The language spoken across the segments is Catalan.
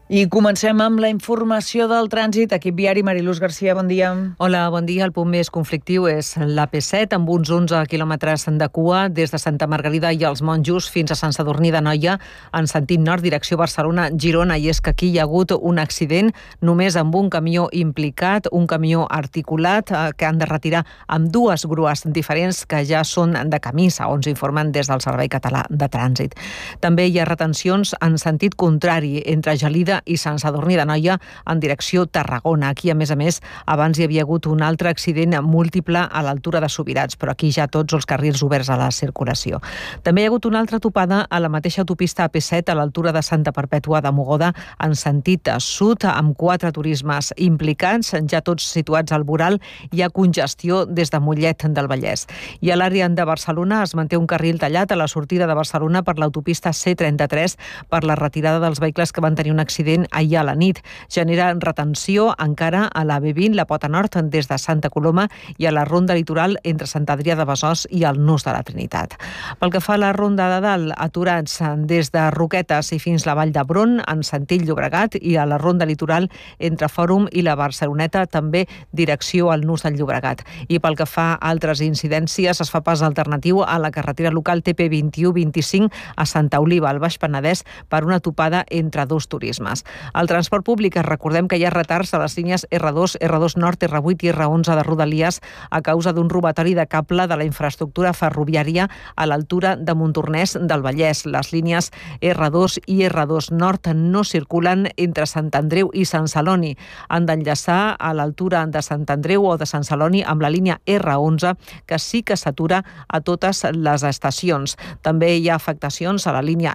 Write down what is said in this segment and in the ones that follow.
I comencem amb la informació del trànsit. Equip viari, Mariluz Garcia, bon dia. Hola, bon dia. El punt més conflictiu és l'AP7, amb uns 11 quilòmetres de cua des de Santa Margarida i els Monjos fins a Sant Sadurní d'Anoia, en sentit nord, direcció Barcelona-Girona. I és que aquí hi ha hagut un accident només amb un camió implicat, un camió articulat, que han de retirar amb dues grues diferents que ja són de camí, segons informen des del Servei Català de Trànsit. També hi ha retencions en sentit contrari entre Gelida i Sant Sadurní d'Anoia en direcció Tarragona. Aquí, a més, abans hi havia hagut un altre accident múltiple a l'altura de Subirats, però aquí ja tots els carrils oberts a la circulació. També hi ha hagut una altra topada a la mateixa autopista AP7 a l'altura de Santa Perpètua de Mogoda en sentit sud, amb 4 turismes implicats, ja tots situats al voral. Hi ha congestió des de Mollet del Vallès. I a l'àrea de Barcelona es manté un carril tallat a la sortida de Barcelona per l'autopista C33 per la retirada dels vehicles que van tenir un accident ahir a la nit. Genera retenció encara a la B20, la Pota Nord, des de Santa Coloma i a la ronda litoral entre Sant Adrià de Besòs i el Nus de la Trinitat. Pel que fa a la ronda de dalt, aturats des de Roquetes i fins la Vall d'Hebron, en sentit Llobregat, i a la ronda litoral entre Fòrum i la Barceloneta, també direcció al Nus del Llobregat. I pel que fa a altres incidències, es fa pas alternatiu a la carretera local TP2125 a Santa Oliva, al Baix Penedès, per una topada entre dos turismes. Al transport públic, recordem que hi ha retards a les línies R2, R2 Nord, R8 i R11 de Rodalies a causa d'un robatori de cable de la infraestructura ferroviària a l'altura de Montornès del Vallès. Les línies R2 i R2 Nord no circulen entre Sant Andreu i Sant Celoni. Han d'enllaçar a l'altura de Sant Andreu o de Sant Celoni amb la línia R11, que sí que s'atura a totes les estacions. També hi ha afectacions a la línia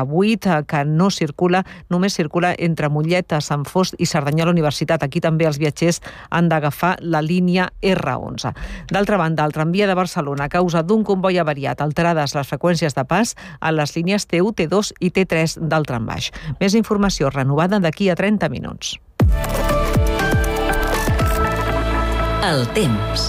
R8, que no circula, només circula entre Mollet, Sant Fost i Cerdanyola Universitat. Aquí també els viatgers han d'agafar la línia R11. D'altra banda, el tramvia de Barcelona, a causa d'un comboi avariat, alterades les freqüències de pas a les línies T1, T2 i T3 del trambaix. Més informació renovada d'aquí a 30 minuts. El temps.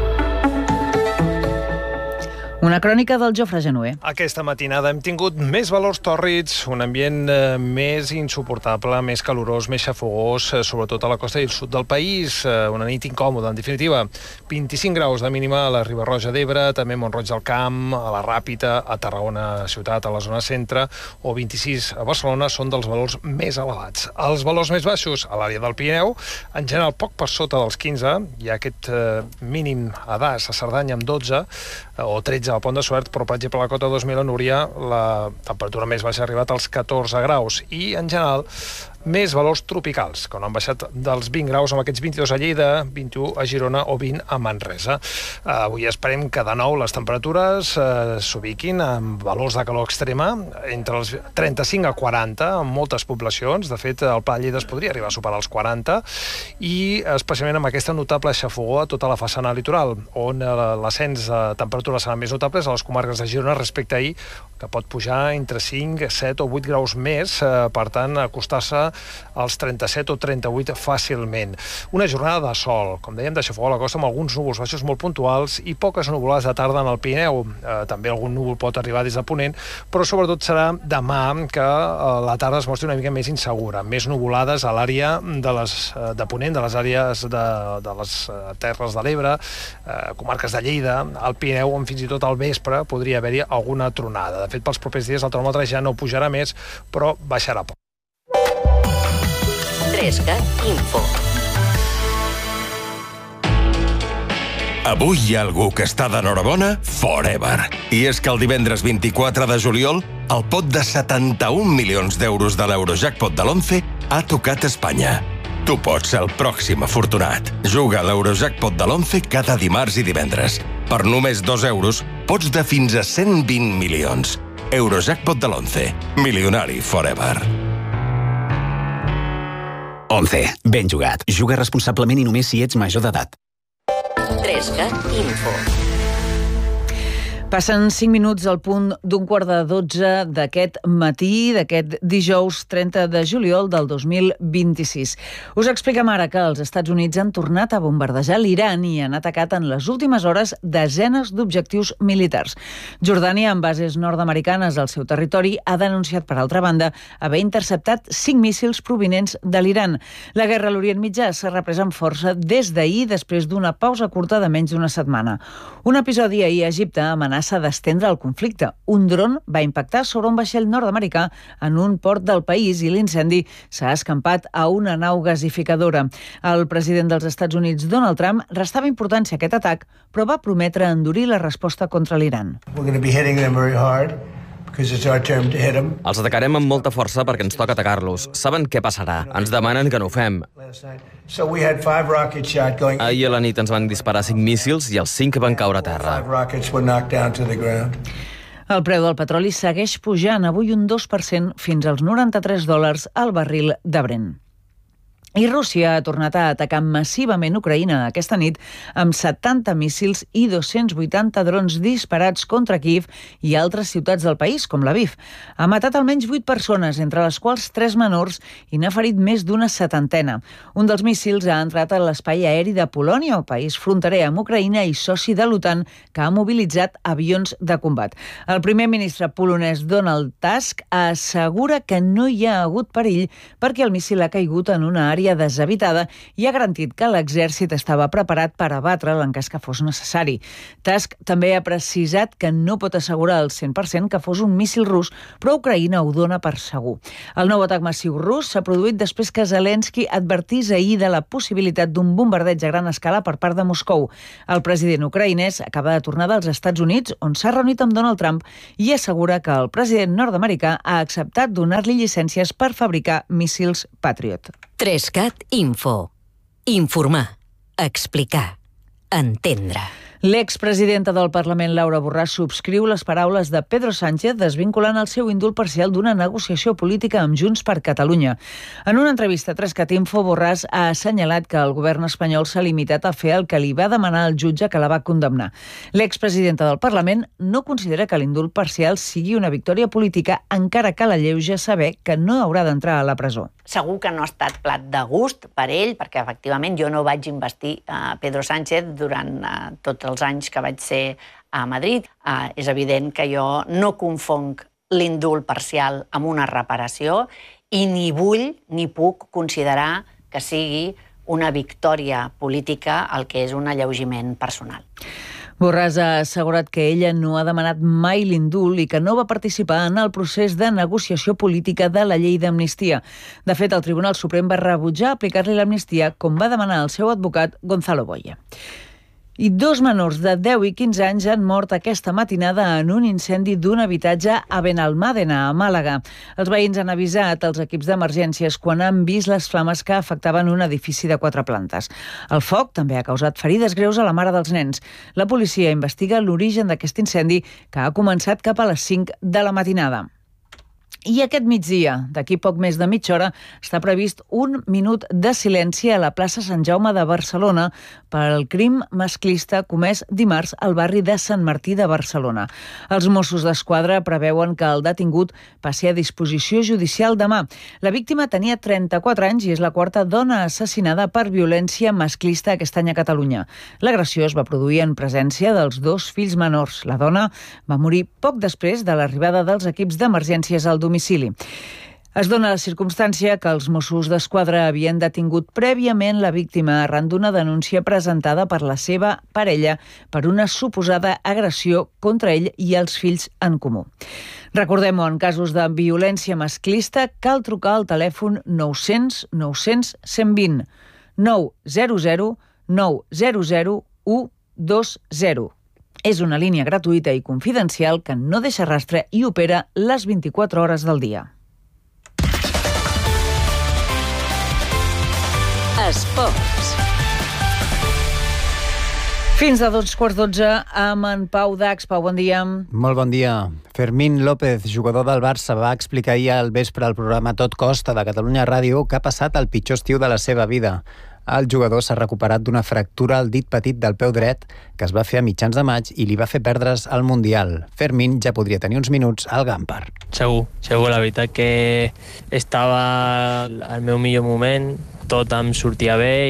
Una crònica del Jofre Genuer. Aquesta matinada hem tingut més valors tòrrids, un ambient més insuportable, més calorós, més xafogós, sobretot a la costa i el sud del país. Una nit incòmoda, en definitiva. 25 graus de mínima a la Riba-roja d'Ebre, també a Mont-roig del Camp, a la Ràpita, a Tarragona ciutat, a la zona centre, o 26 a Barcelona, són dels valors més elevats. Els valors més baixos a l'àrea del Pirineu, en general poc per sota dels 15, hi ha aquest mínim a Das, a Cerdanya, amb 12, o 13 a Pont de Suert, però, per exemple, a la Cota 2000 a Núria la temperatura més baixa ha arribat als 14 graus i, en general, més valors tropicals, que han baixat dels 20 graus amb aquests 22 a Lleida, 21 a Girona o 20 a Manresa. Avui esperem que de nou les temperatures s'ubiquin amb valors de calor extrema entre els 35 a 40 en moltes poblacions. De fet, el Pla de Lleida es podria arribar a superar els 40 i especialment amb aquesta notable xafogó a tota la façana litoral, on l'ascens de temperatures serà més notables a les comarques de Girona respecte a ahir, que pot pujar entre 5, 7 o 8 graus més, per tant, acostar-se als 37 o 38 fàcilment. Una jornada de sol, com dèiem, de xafogó a la costa, amb alguns núvols baixos molt puntuals i poques nuvolades de tarda en el Pirineu. També algun núvol pot arribar des de Ponent, però sobretot serà demà que la tarda es mostri una mica més insegura, més nuvolades a l'àrea de Ponent, de les àrees de les Terres de l'Ebre, comarques de Lleida, al Pirineu, on fins i tot al vespre podria haver-hi alguna tronada. De fet, pels propers dies el termòmetre ja no pujarà més, però baixarà poc. 3CAT Info. Avui hi ha algú que està d'enhorabona forever. I és que el divendres 24 de juliol, el pot de 71 milions d'euros de l'Eurojackpot de l'11 ha tocat Espanya. Tu pots ser el pròxim afortunat. Juga a l'Eurojackpot de l'11 cada dimarts i divendres. Per només 2 euros, pots de fins a 120 milions. Eurojackpot de l'11. Milionari forever. 11. Ben jugat. Juga responsablement i només si ets major d'edat. 3CAT Info. Passen 5 minuts al punt d'un 11:15 d'aquest matí, d'aquest dijous 30 de juliol del 2026. Us expliquem ara que els Estats Units han tornat a bombardejar l'Iran i han atacat en les últimes hores desenes d'objectius militars. Jordània, amb bases nord-americanes al seu territori, ha denunciat, per altra banda, haver interceptat 5 míssils provinents de l'Iran. La guerra a l'Orient Mitjà s'ha reprès amb força des d'ahir, després d'una pausa curta de menys d'una setmana. Un episodi ahir a Egipte amenaça d'estendre el conflicte. Un dron va impactar sobre un vaixell nord-americà en un port del país i l'incendi s'ha escampat a una nau gasificadora. El president dels Estats Units, Donald Trump, restava importància a aquest atac, però va prometre endurir la resposta contra l'Iran. Els atacarem amb molta força perquè ens toca atacar-los. Saben què passarà. Ens demanen que no ho fem. Ahir a la nit ens van disparar 5 míssils i els 5 van caure a terra. El preu del petroli segueix pujant, avui un 2% fins als $93 al barril de Brent. I Rússia ha tornat a atacar massivament Ucraïna aquesta nit amb 70 míssils i 280 drons disparats contra Kíev i altres ciutats del país, com Lviv. Ha matat almenys 8 persones, entre les quals 3 menors, i n'ha ferit més d'una 70. Un dels míssils ha entrat a l'espai aeri de Polònia, país fronterer amb Ucraïna i soci de l'OTAN, que ha mobilitzat avions de combat. El primer ministre polonès Donald Tusk assegura que no hi ha hagut perill perquè el míssil ha caigut en una àrea deshabitada i ha garantit que l'exèrcit estava preparat per abatre'l en cas que fos necessari. Tusk també ha precisat que no pot assegurar al 100% que fos un míssil rus, però Ucraïna ho dona per segur. El nou atac massiu rus s'ha produït després que Zelensky advertís ahir de la possibilitat d'un bombardeig a gran escala per part de Moscou. El president ucraïnès acaba de tornar dels Estats Units, on s'ha reunit amb Donald Trump, i assegura que el president nord-americà ha acceptat donar-li llicències per fabricar míssils Patriot. 3CAT Info. Informar, explicar, entendre. L'expresidenta del Parlament, Laura Borràs, subscriu les paraules de Pedro Sánchez desvinculant el seu indult parcial d'una negociació política amb Junts per Catalunya. En una entrevista a 3CAT Info, Borràs ha assenyalat que el govern espanyol s'ha limitat a fer el que li va demanar el jutge que la va condemnar. L'expresidenta del Parlament no considera que l'indult parcial sigui una victòria política, encara que l'alleuja saber que no haurà d'entrar a la presó. Segur que no ha estat plat de gust per ell, perquè efectivament jo no vaig investir Pedro Sánchez durant tots els anys que vaig ser a Madrid. És evident que jo no confonc l'indult parcial amb una reparació i ni vull ni puc considerar que sigui una victòria política el que és un alleugiment personal. Borràs ha assegurat que ella no ha demanat mai l'indult i que no va participar en el procés de negociació política de la llei d'amnistia. De fet, el Tribunal Suprem va rebutjar aplicar-li l'amnistia, com va demanar el seu advocat Gonzalo Boye. I 2 menors de 10 i 15 anys han mort aquesta matinada en un incendi d'un habitatge a Benalmádena, a Màlaga. Els veïns han avisat els equips d'emergències quan han vist les flames que afectaven un edifici de 4 plantes. El foc també ha causat ferides greus a la mare dels nens. La policia investiga l'origen d'aquest incendi, que ha començat cap a les 5 de la matinada. I aquest migdia, d'aquí poc més de mitja hora, està previst un minut de silenci a la plaça Sant Jaume de Barcelona per al crim masclista comès dimarts al barri de Sant Martí de Barcelona. Els Mossos d'Esquadra preveuen que el detingut passi a disposició judicial demà. La víctima tenia 34 anys i és la 4ª dona assassinada per violència masclista aquest any a Catalunya. L'agressió es va produir en presència dels 2 fills menors. La dona va morir poc després de l'arribada dels equips d'emergències al domicili. Es dona la circumstància que els Mossos d'Esquadra havien detingut prèviament la víctima arran d'una denúncia presentada per la seva parella per una suposada agressió contra ell i els fills en comú. Recordem-ho, en casos de violència masclista cal trucar al telèfon 900 900 120 900 900 120. És una línia gratuïta i confidencial que no deixa rastre i opera les 24 hores del dia. Esports. Fins a 2:15 amb en Pau Dax. Pau, bon dia. Molt bon dia. Fermín López, jugador del Barça, va explicar ahir al vespre al programa Tot Costa de Catalunya Ràdio que ha passat el pitjor estiu de la seva vida. El jugador s'ha recuperat d'una fractura al dit petit del peu dret que es va fer a mitjans de maig i li va fer perdre's el Mundial. Fermín ja podria tenir uns minuts al Gampar. Segur. La veritat que estava al meu millor moment, tot em sortia bé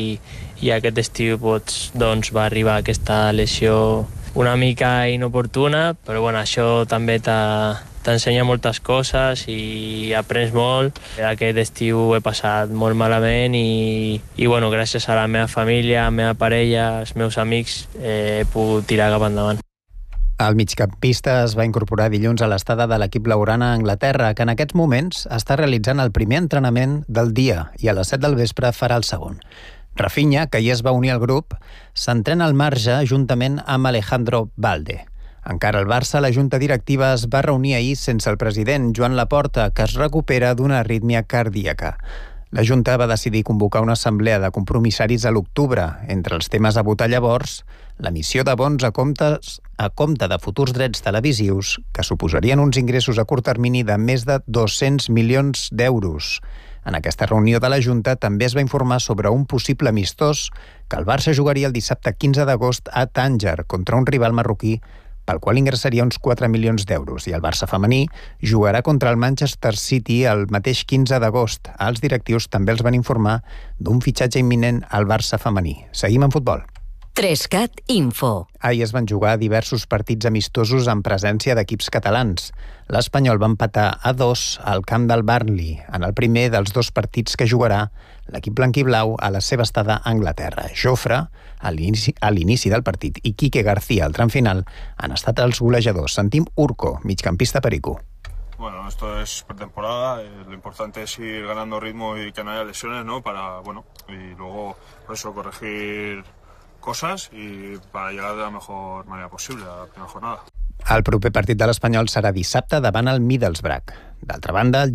i aquest estiu doncs, va arribar aquesta lesió una mica inoportuna, però bueno, això també t'ensenya moltes coses i aprens molt. Aquest estiu he passat molt malament i bueno, gràcies a la meva família, a la meva parella, als meus amics, he pogut tirar cap endavant. El migcampista es va incorporar dilluns a l'estada de l'equip blaugrana a Anglaterra, que en aquests moments està realitzant el primer entrenament del dia i a les 7 del vespre farà el segon. Rafinha, que ja es va unir al grup, s'entrena al marge juntament amb Alejandro Balde. Encara al Barça, la junta directiva es va reunir ahir sense el president, Joan Laporta, que es recupera d'una arrítmia cardíaca. La junta va decidir convocar una assemblea de compromissaris a l'octubre. Entre els temes a votar llavors, l'emissió de bons a compte de futurs drets televisius, que suposarien uns ingressos a curt termini de més de 200 milions d'euros. En aquesta reunió de la Junta també es va informar sobre un possible amistós que el Barça jugaria el dissabte 15 d'agost a Tànger contra un rival marroquí pel qual ingressaria uns 4 milions d'euros, i el Barça femení jugarà contra el Manchester City el mateix 15 d'agost. Els directius també els van informar d'un fitxatge imminent al Barça femení. Seguim en futbol. 3CAT Info. Ahir es van jugar diversos partits amistosos en presència d'equips catalans. L'Espanyol va empatar a 2 al camp del Burnley, en el primer dels dos partits que jugarà l'equip blanquiblau a la seva estada a Anglaterra. Jofre, a l'inici del partit, i Quique García, al tram final, han estat els golejadors. Sentim Urco, migcampista perico. Bueno, esto es pretemporada, lo importante es ir ganando ritmo y que no haya lesiones, ¿no? Y luego, por eso, corregir cosas y para llegar de la mejor manera posible a la primera jornada. El proper partit de l'Espanyol serà dissabte davant el Middlesbrough. D'altra banda, el